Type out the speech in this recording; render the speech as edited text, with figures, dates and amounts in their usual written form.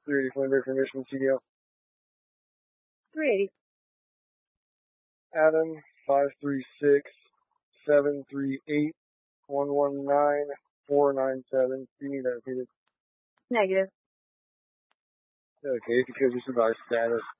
380 Flander for Mission CDL. 380. Adam, 536-738-119-497. Do you need that repeated? Negative. Okay, because your survivor status.